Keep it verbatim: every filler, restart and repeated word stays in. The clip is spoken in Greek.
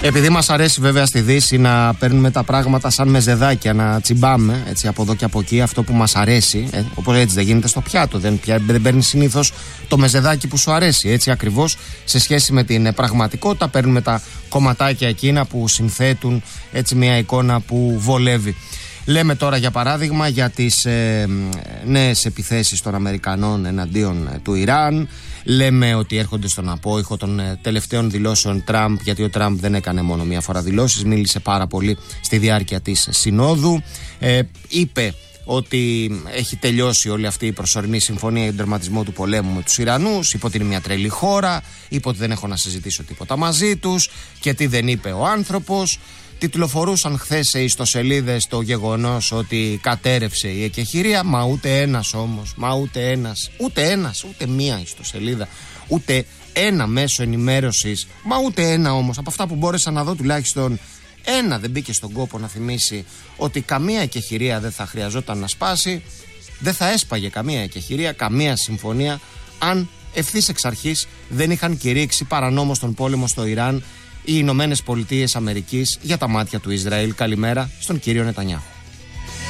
Επειδή μας αρέσει βέβαια στη Δύση να παίρνουμε τα πράγματα σαν μεζεδάκια, να τσιμπάμε έτσι από εδώ και από εκεί αυτό που μας αρέσει, ε, οπότε έτσι δεν γίνεται στο πιάτο, δεν, δεν παίρνει συνήθως το μεζεδάκι που σου αρέσει, έτσι ακριβώς σε σχέση με την πραγματικότητα παίρνουμε τα κομματάκια εκείνα που συνθέτουν έτσι μια εικόνα που βολεύει. Λέμε τώρα για παράδειγμα για τις ε, νέες επιθέσεις των Αμερικανών εναντίον ε, του Ιράν. Λέμε ότι έρχονται στον απόϊχο των ε, τελευταίων δηλώσεων Τραμπ, γιατί ο Τραμπ δεν έκανε μόνο μία φορά δηλώσεις, μίλησε πάρα πολύ στη διάρκεια της συνόδου. Ε, είπε ότι έχει τελειώσει όλη αυτή η προσωρινή συμφωνία για τον τερματισμό του πολέμου με τους Ιρανούς, είπε ότι είναι μια τρελή χώρα, είπε ότι δεν έχω να συζητήσω τίποτα μαζί τους και τι δεν είπε ο άνθρωπος. Τιτλοφορούσαν χθες σε ιστοσελίδες το γεγονός ότι κατέρευσε η εκεχηρία, μα ούτε ένας όμως, μα ούτε ένας, ούτε ένας, ούτε μία ιστοσελίδα, ούτε ένα μέσο ενημέρωσης, μα ούτε ένα όμως, από αυτά που μπόρεσα να δω τουλάχιστον ένα δεν μπήκε στον κόπο να θυμίσει ότι καμία εκεχηρία δεν θα χρειαζόταν να σπάσει, δεν θα έσπαγε καμία εκεχηρία, καμία συμφωνία, αν ευθύς εξ αρχής δεν είχαν κηρύξει παρανόμως τον πόλεμο στο Ιράν οι Ηνωμένες Πολιτείες Αμερικής για τα μάτια του Ισραήλ. Καλημέρα στον κύριο Νετανιάχου.